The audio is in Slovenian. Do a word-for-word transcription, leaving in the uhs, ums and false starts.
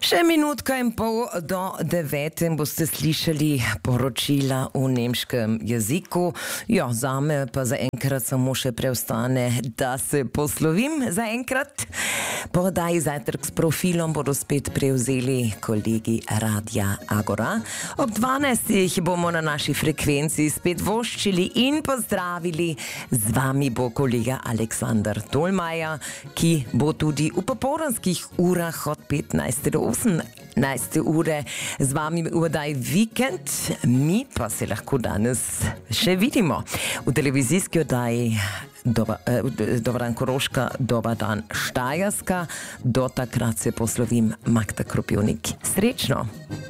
Še minutka in pol do devete boste slišali poročila v nemškem jeziku. Jo, zame pa zaenkrat samo še preostane, da se poslovim zaenkrat. Po oddaji Zajtrk s profilom bodo spet prevzeli kolegi Radia Agora. Ob dvanajstih bomo na naši frekvenci spet voščili in pozdravili. Z vami bo kolega Aleksander Tolmaja, ki bo tudi v popoldanskih urah od petnajste do osemnajste ure z vami v oddaji Vikend. Mi pa se lahko danes še vidimo v televizijski oddaji Dobar, eh, dobar dan Koroška, dobar dan Štajerska. Do takrat se poslovim, Magda Kropivnik. Srečno!